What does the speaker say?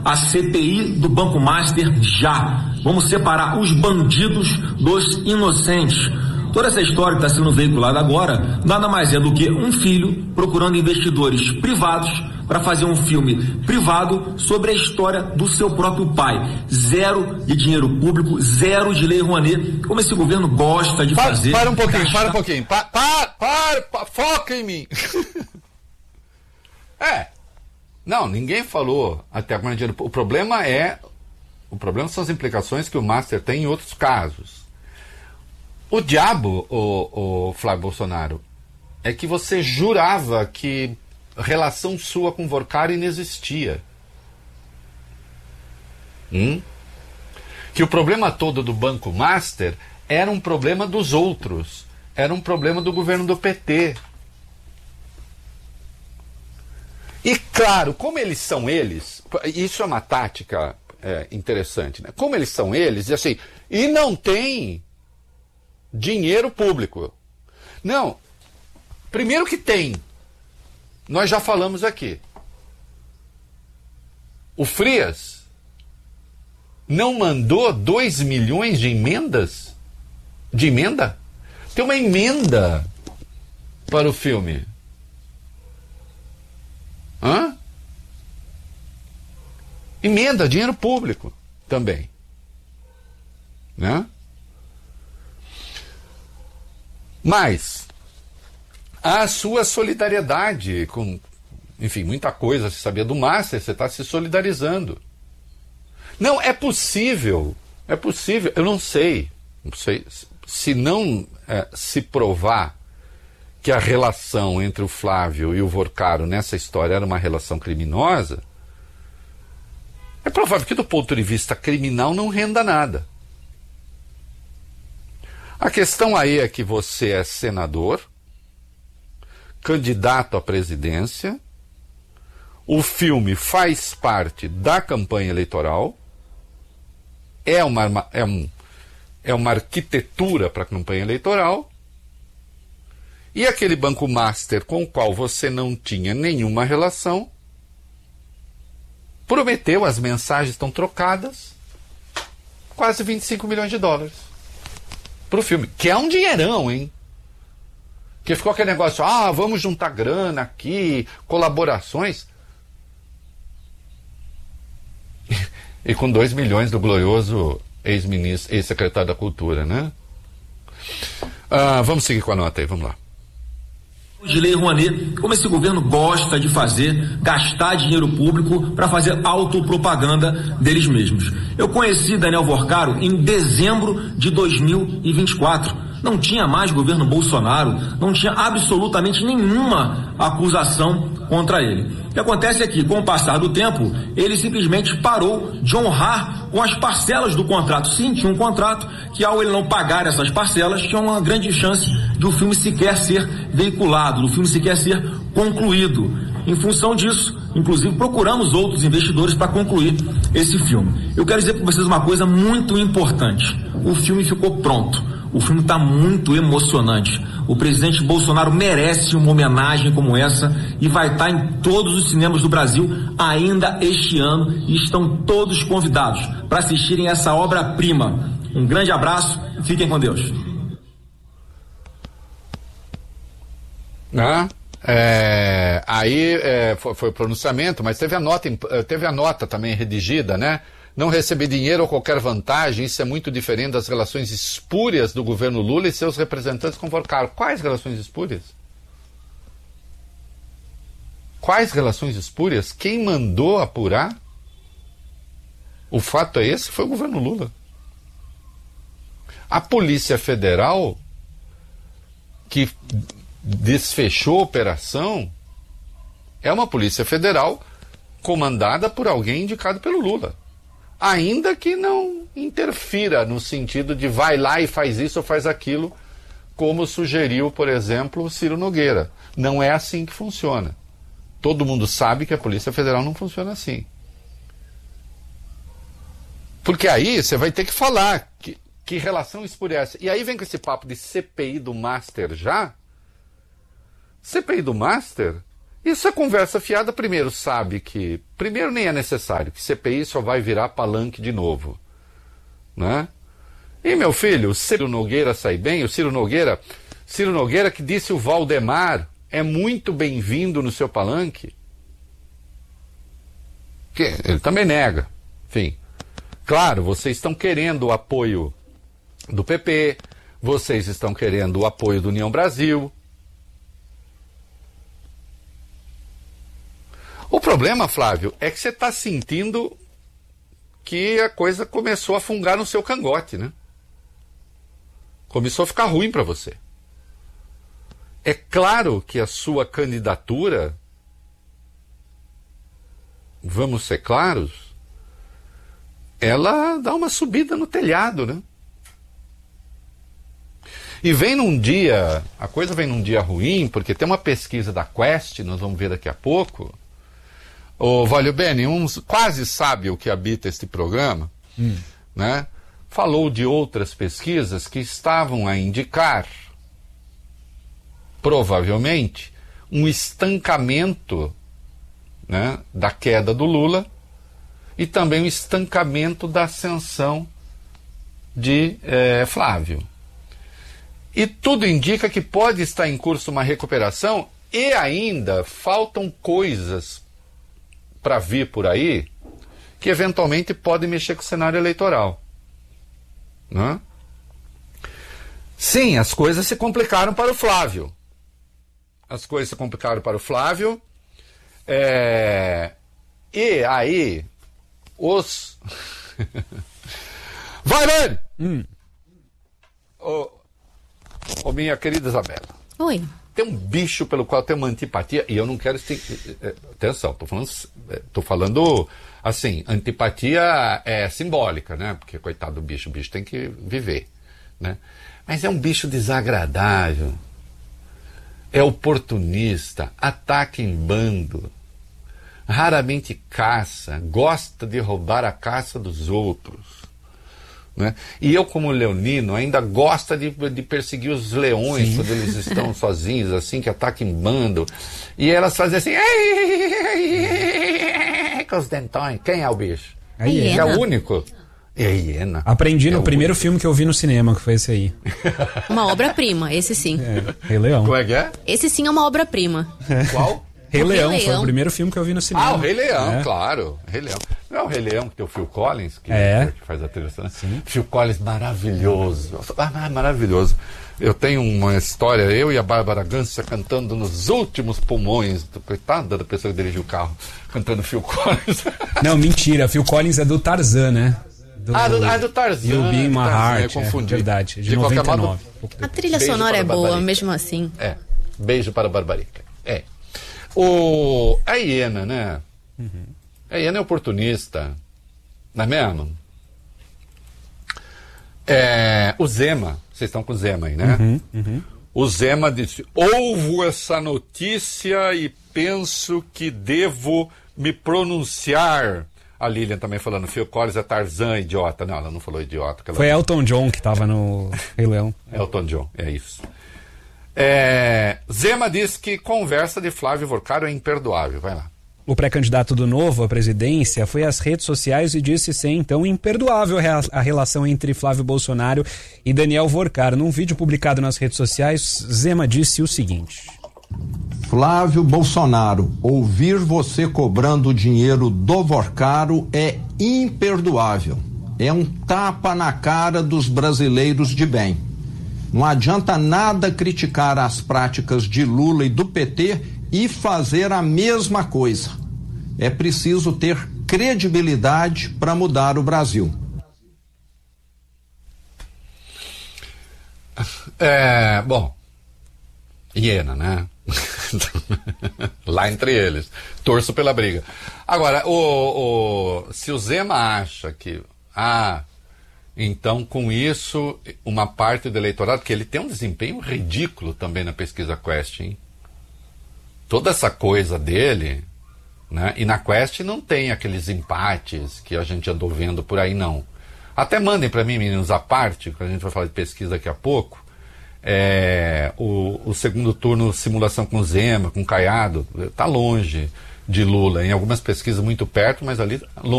a CPI do Banco Master já. Vamos separar os bandidos dos inocentes. Toda essa história que está sendo veiculada agora nada mais é do que um filho procurando investidores privados para fazer um filme privado sobre a história do seu próprio pai. Zero de dinheiro público, zero de lei Rouanet, como esse governo gosta de fazer. Para um pouquinho. Foca em mim. Não, ninguém falou até agora dinheiro. O problema são as implicações que o Master tem em outros casos. O diabo, o Flávio Bolsonaro, é que você jurava que relação sua com Vorkar inexistia. Que o problema todo do Banco Master era um problema dos outros, era um problema do governo do PT. E claro, como eles são eles, isso é uma tática interessante, né? Como eles são eles, assim, e não tem dinheiro público. Não, primeiro que tem, nós já falamos aqui. O Frias não mandou 2 milhões de emendas? De emenda? Tem uma emenda para o filme. Emenda, dinheiro público também. Né? Mas a sua solidariedade com, enfim, muita coisa se sabia do Master, você está se solidarizando. Não, é possível, eu não sei se não se provar que a relação entre o Flávio e o Vorkaro nessa história era uma relação criminosa, é provável que do ponto de vista criminal não renda nada. A questão aí é que você é senador, candidato à presidência, o filme faz parte da campanha eleitoral, é uma arquitetura para a campanha eleitoral, e aquele Banco Master com o qual você não tinha nenhuma relação, prometeu, as mensagens estão trocadas, quase 25 milhões de dólares para o filme, que é um dinheirão, hein? Que ficou aquele negócio, vamos juntar grana aqui, colaborações. E com 2 milhões do glorioso ex-ministro, ex-secretário da Cultura, né? Vamos seguir com a nota aí, vamos lá. De lei Rouanet, como esse governo gosta de fazer, gastar dinheiro público para fazer autopropaganda deles mesmos. Eu conheci Daniel Vorkaro em dezembro de 2024. Não tinha mais governo Bolsonaro, não tinha absolutamente nenhuma acusação contra ele. O que acontece é que, com o passar do tempo, ele simplesmente parou de honrar com as parcelas do contrato. Sim, tinha um contrato que, ao ele não pagar essas parcelas, tinha uma grande chance de o filme sequer ser veiculado, do filme sequer ser concluído. Em função disso, inclusive, procuramos outros investidores para concluir esse filme. Eu quero dizer para vocês uma coisa muito importante. O filme ficou pronto. O filme está muito emocionante. O presidente Bolsonaro merece uma homenagem como essa e vai estar em todos os cinemas do Brasil ainda este ano e estão todos convidados para assistirem essa obra-prima. Um grande abraço e fiquem com Deus. Foi o pronunciamento, mas teve a nota também redigida, né? Não receber dinheiro ou qualquer vantagem, isso é muito diferente das relações espúrias do governo Lula e seus representantes com Vorkaro. Quais relações espúrias? Quais relações espúrias? Quem mandou apurar? O fato é esse, foi o governo Lula. A Polícia Federal, que desfechou a operação, é uma Polícia Federal comandada por alguém indicado pelo Lula. Ainda que não interfira no sentido de vai lá e faz isso ou faz aquilo, como sugeriu, por exemplo, o Ciro Nogueira. Não é assim que funciona. Todo mundo sabe que a Polícia Federal não funciona assim. Porque aí você vai ter que falar que relação espúria é essa. E aí vem com esse papo de CPI do Master já. CPI do Master Isso é conversa fiada. Primeiro, sabe que... Primeiro, nem é necessário, que CPI só vai virar palanque de novo. Né? E, meu filho, o Ciro Nogueira sai bem. O Ciro Nogueira que disse o Valdemar é muito bem-vindo no seu palanque. Que ele também nega. Enfim, claro, vocês estão querendo o apoio do PP, vocês estão querendo o apoio do União Brasil. O problema, Flávio, é que você está sentindo que a coisa começou a fungar no seu cangote, né? Começou a ficar ruim para você. É claro que a sua candidatura, vamos ser claros, ela dá uma subida no telhado, né? E vem num dia, a coisa vem num dia ruim, porque tem uma pesquisa da Quest, nós vamos ver daqui a pouco. O Valio Bene, quase sabe o que habita este programa, né? Falou de outras pesquisas que estavam a indicar, provavelmente, um estancamento, né, da queda do Lula e também um estancamento da ascensão de Flávio. E tudo indica que pode estar em curso uma recuperação e ainda faltam coisas para vir por aí que eventualmente podem mexer com o cenário eleitoral. Né? Sim, as coisas se complicaram para o Flávio. As coisas se complicaram para o Flávio. E aí, os... Vai, Lene! Ô, minha querida Isabela. Oi. Tem um bicho pelo qual eu tenho uma antipatia, e eu não quero... Atenção, tô falando assim, antipatia é simbólica, né? Porque, coitado do bicho, o bicho tem que viver, né? Mas é um bicho desagradável, é oportunista, ataca em bando, raramente caça, gosta de roubar a caça dos outros. Né? E eu, como leonino, ainda gosto de perseguir os leões. Sim. Quando eles estão sozinhos, assim, que atacam em bando. E elas fazem assim, com os dentões. Quem é o bicho? A hiena. É o único? É a hiena. Aprendi no primeiro filme que eu vi no cinema, que foi esse aí. Uma obra-prima, esse sim. Rei Leão. Como é que é? Esse sim é uma obra-prima. Qual? Rei Leão, foi o primeiro filme que eu vi no cinema. Ah, o Rei Leão, claro. Rei Leão. Não é o Rei Leão que tem o Phil Collins, que faz a trilha sonora? Sim. Phil Collins, maravilhoso. Maravilhoso. Eu tenho uma história, eu e a Bárbara Gância cantando nos últimos pulmões, coitada da pessoa que dirigiu o carro, cantando Phil Collins. Não, mentira, Phil Collins é do Tarzan, né? Do Tarzan. You'll Be in My Heart, confundi. Verdade, de 99. Modo, a trilha sonora é boa, mesmo assim. Beijo para a Barbarica. A hiena, né? A hiena é oportunista, não é mesmo? O Zema, vocês estão com o Zema aí, né? O Zema disse, ouvo essa notícia e penso que devo me pronunciar. A Lilian também falando, Phil Collins é Tarzan, idiota. Não, ela não falou idiota. Foi Elton John que estava no Rei Leão. Elton John, é isso. Zema diz que conversa de Flávio Vorcaro é imperdoável. Vai lá. O pré-candidato do Novo à presidência foi às redes sociais e disse ser, então, imperdoável a relação entre Flávio Bolsonaro e Daniel Vorcaro. Num vídeo publicado nas redes sociais, Zema disse o seguinte: Flávio Bolsonaro, ouvir você cobrando o dinheiro do Vorcaro é imperdoável. É um tapa na cara dos brasileiros de bem. Não adianta nada criticar as práticas de Lula e do PT e fazer a mesma coisa. É preciso ter credibilidade para mudar o Brasil. Bom, hiena, né? Lá entre eles. Torço pela briga. Agora, se o Zema acha que... Então, com isso, uma parte do eleitorado, porque ele tem um desempenho ridículo também na pesquisa Quest, hein? Toda essa coisa dele, né? E na Quest não tem aqueles empates que a gente andou vendo por aí, não. Até mandem para mim, meninos, à parte, que a gente vai falar de pesquisa daqui a pouco, O segundo turno, simulação com Zema, com Caiado, está longe de Lula. Em algumas pesquisas muito perto, mas ali longe.